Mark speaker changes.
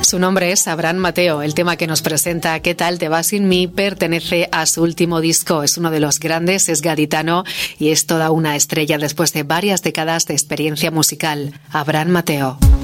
Speaker 1: Su nombre es Abraham Mateo. El tema que nos presenta, ¿Qué tal te va sin mí?, pertenece a su último disco. Es uno de los grandes, es gaditano y es toda una estrella después de varias décadas de experiencia musical. Abraham Mateo.